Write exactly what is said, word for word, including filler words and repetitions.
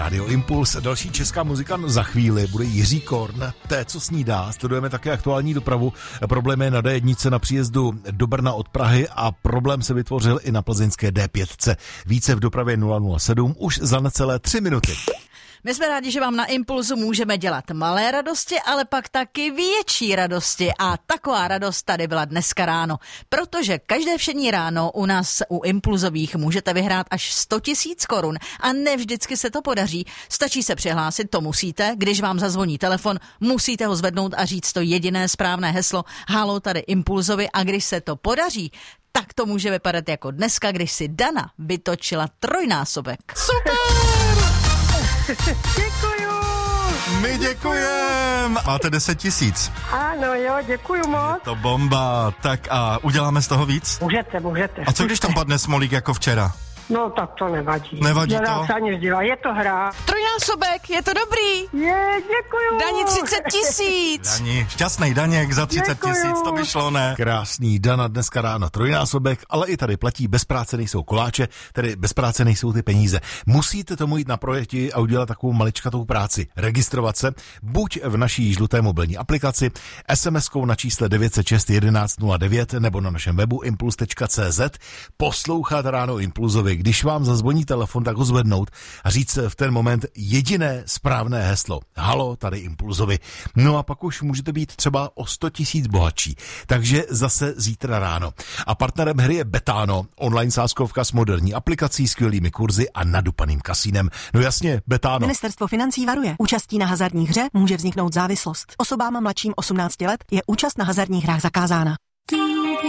Rádio Impuls. Další česká muzika za chvíli bude Jiří Korn, té, co snídá. Sledujeme také aktuální dopravu. Problém je na D jedna na příjezdu do Brna od Prahy a problém se vytvořil i na plzeňské D pět. Více v dopravě nula nula sedm už za necelé tři minuty. My jsme rádi, že vám na Impulzu můžeme dělat malé radosti, ale pak taky větší radosti. A taková radost tady byla dneska ráno. Protože každé všední ráno u nás u Impulzových můžete vyhrát až sto tisíc korun. A ne vždycky se to podaří. Stačí se přihlásit, to musíte. Když vám zazvoní telefon, musíte ho zvednout a říct to jediné správné heslo Halo tady Impulzovi. A když se to podaří, tak to může vypadat jako dneska, když si Dana vytočila trojnásobek. Super! Děkuju. My děkujem. Máte deset tisíc. Ano, jo, děkuju moc. To bomba. Tak a uděláme z toho víc? Můžete, můžete. A co když tam padne smolík jako včera? No tak to nevadí. Nevadí Nedá to? se ani vzdělat, je to hra. Trojnásobek, je to dobrý. Je, děkuju. Dani třicet tisíc. Dani, šťastný Daněk za třicet tisíc, to by šlo, ne? Krásný Dana dneska ráno trojnásobek, ale i tady platí, bez práce nejsou koláče, tedy bez práce nejsou ty peníze. Musíte tomu jít na projekti a udělat takovou maličkatou práci. Registrovat se buď v naší žluté mobilní aplikaci, es em eskou na čísle devět set šest jedenáct nula devět nebo na našem webu impuls tečka cé zet, poslouchat ráno Impulzovi. Když vám zazvoní telefon, tak ho zvednout a říct v ten moment jediné správné heslo. Halo, tady Impulzovi. No a pak už můžete být třeba o sto tisíc bohatší. Takže zase zítra ráno. A partnerem hry je Betano, online sázkovka s moderní aplikací, skvělými kurzy a nadupaným kasínem. No jasně, Betano. Ministerstvo financí varuje. Účastí na hazardní hře může vzniknout závislost. Osobám mladším osmnácti let je účast na hazardních hrách zakázána.